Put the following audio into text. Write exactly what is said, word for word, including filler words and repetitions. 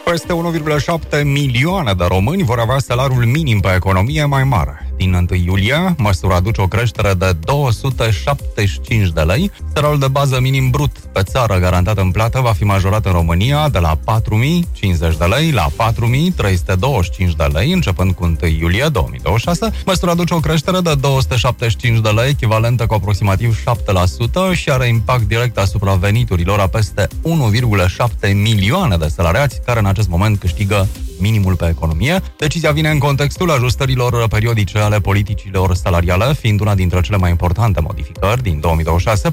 Peste unu virgulă șapte milioane de români vor avea salariul minim pe economie mai mare. Din întâi iulie, măsura aduce o creștere de două sute șaptezeci și cinci de lei. Salariul de bază minim brut pe țară garantat în plată va fi majorat în România de la patru mii cincizeci de lei la patru mii trei sute douăzeci și cinci de lei, începând cu întâi iulie două mii douăzeci și șase. Măsura aduce o creștere de două sute șaptezeci și cinci de lei, echivalentă cu aproximativ șapte la sută și are impact direct asupra veniturilor a peste unu virgulă șapte milioane de salariați care în acest moment câștigă minimul pe economie. Decizia vine în contextul ajustărilor periodice ale politicilor salariale, fiind una dintre cele mai importante modificări din două mii douăzeci și șase,